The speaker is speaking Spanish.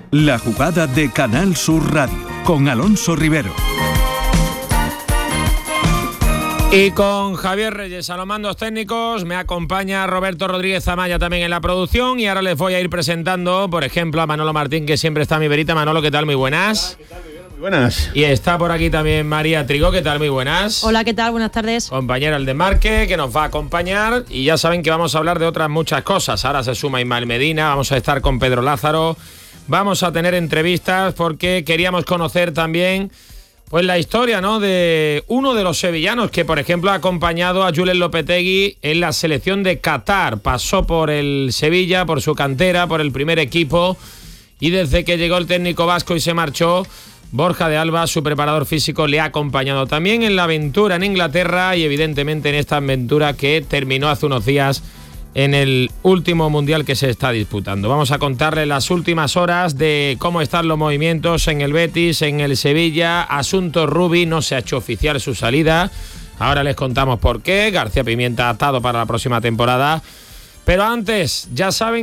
La jugada de Canal Sur Radio con Alonso Rivero. Y con Javier Reyes a los mandos técnicos, me acompaña Roberto Rodríguez Amaya también en la producción, y ahora les voy a ir presentando, por ejemplo, a Manolo Martín, que siempre está a mi verita. Manolo, ¿qué tal? Muy buenas. Hola, ¿qué tal? Muy buenas. Y está por aquí también María Trigo, ¿qué tal? Muy buenas. Hola, ¿qué tal? Buenas tardes. Compañera del Desmarque, que nos va a acompañar, y ya saben que vamos a hablar de otras muchas cosas. Ahora se suma Ismael Medina, vamos a estar con Pedro Lázaro, vamos a tener entrevistas porque queríamos conocer también pues la historia, ¿no?, de uno de los sevillanos que, por ejemplo, ha acompañado a Julen Lopetegui en la selección de Qatar. Pasó por el Sevilla, por su cantera, por el primer equipo, y desde que llegó el técnico vasco y se marchó, Borja de Alba, su preparador físico, le ha acompañado también en la aventura en Inglaterra y evidentemente en esta aventura que terminó hace unos días en el último mundial que se está disputando. Vamos a contarle las últimas horas de cómo están los movimientos en el Betis, en el Sevilla. Asunto Rubi, no se ha hecho oficial su salida. Ahora les contamos por qué. García Pimienta atado para la próxima temporada. Pero antes, ya saben